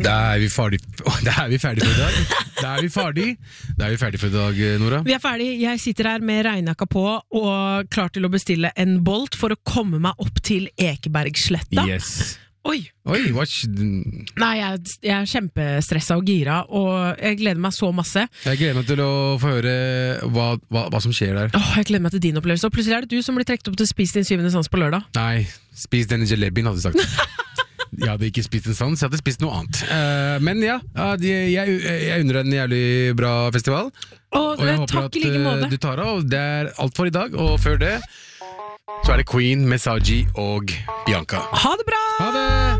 Da er vi ferdig for i dag. Da er vi ferdig for i dag, Nora. Vi er ferdig. Jeg sitter her med regnjakka på og klar til å bestille en Bolt for å komme meg opp til Ekebergsletta. Yes. Oi, watch. Nei, jeg er kjempestressa og gira, og jeg gleder meg så masse. Jeg gleder meg til å få høre hva som skjer der. Jeg gleder meg til din opplevelse, og plutselig er det du som blir trekt opp til Spis din 7. sans på lørdag. Nei, spis denne jalebien, hadde jeg sagt. Jeg hadde ikke spist en sans, jeg hadde spist noe annet. Men ja, jeg unner en jævlig bra festival. Og jeg håper at du tar av. Det er alt for i dag, og før det så er det Queen med Saji og Bianca. Ha det bra! Ha det!